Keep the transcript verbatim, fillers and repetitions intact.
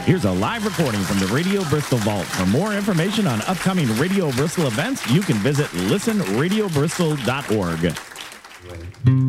Here's a live recording from the Radio Bristol Vault. For more information on upcoming Radio Bristol events, you can visit listen radio bristol dot org.